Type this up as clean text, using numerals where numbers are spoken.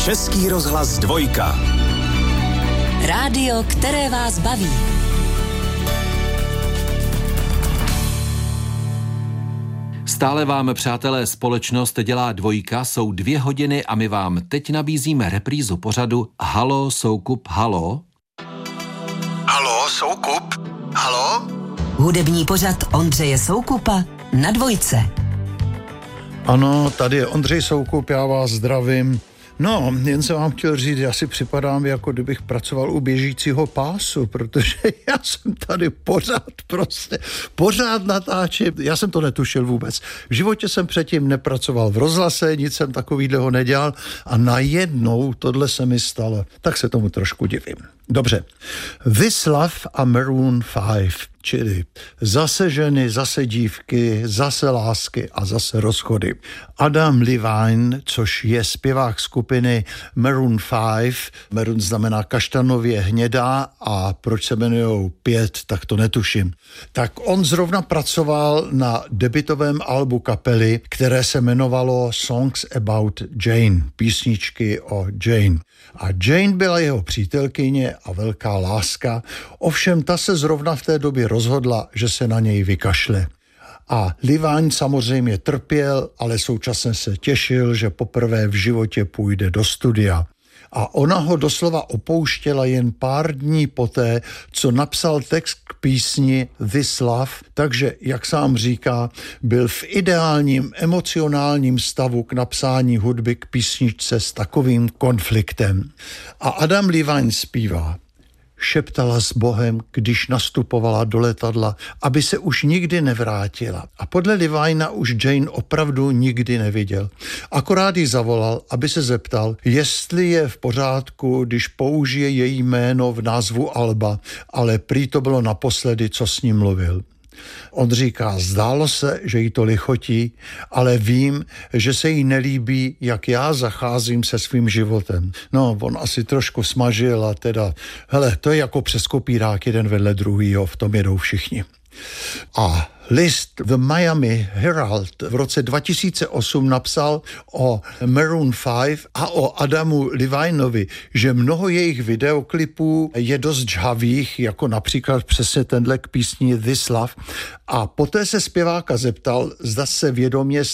Český rozhlas 2. Rádio, které vás baví. Stále vám, přátelé, společnost dělá 2, jsou 2 hodiny a my vám teď nabízíme reprízu pořadu Halo, Soukup, halo. Halo, Soukup, halo? Hudební pořad Ondřeje Soukupa na 2. Ano, tady je Ondřej Soukup, já vás zdravím. No, jen jsem vám chtěl říct, já si připadám, jako kdybych pracoval u běžícího pásu, protože já jsem tady pořád natáčím. Já jsem to netušil vůbec. V životě jsem předtím nepracoval v rozhlase, nic jsem takovýhleho nedělal a najednou tohle se mi stalo. Tak se tomu trošku divím. Dobře. This Love a Maroon 5, čili zase ženy, zase dívky, zase lásky a zase rozchody. Adam Levine, což je zpěvák skupiny Maroon 5, Maroon znamená kaštanově hnědá a proč se jmenujou 5, tak to netuším. Tak on zrovna pracoval na debutovém albu kapely, které se jmenovalo Songs About Jane, písničky o Jane. A Jane byla jeho přítelkyně a velká láska, ovšem ta se zrovna v té době rozhodla, že se na něj vykašle. A Levine samozřejmě trpěl, ale současně se těšil, že poprvé v životě půjde do studia. A ona ho doslova opouštěla jen pár dní poté, co napsal text k písni This Love, takže, jak sám říká, byl v ideálním emocionálním stavu k napsání hudby k písničce s takovým konfliktem. A Adam Levine zpívá: šeptala s Bohem, když nastupovala do letadla, aby se už nikdy nevrátila. A podle Levina už Jane opravdu nikdy neviděl. Akorát jí zavolal, aby se zeptal, jestli je v pořádku, když použije její jméno v názvu alba, ale prý to bylo naposledy, co s ním mluvil. On říká, zdálo se, že jí to lichotí, ale vím, že se jí nelíbí, jak já zacházím se svým životem. No, on asi trošku smažil a teda, hele, to je jako přes kopírák jeden vedle druhýho, v tom jedou všichni. A list The Miami Herald v roce 2008 napsal o Maroon 5 a o Adamu Levinovi, že mnoho jejich videoklipů je dost žhavých, jako například přesně tenhle k písni This Love. A poté se zpěváka zeptal, zda se vědomě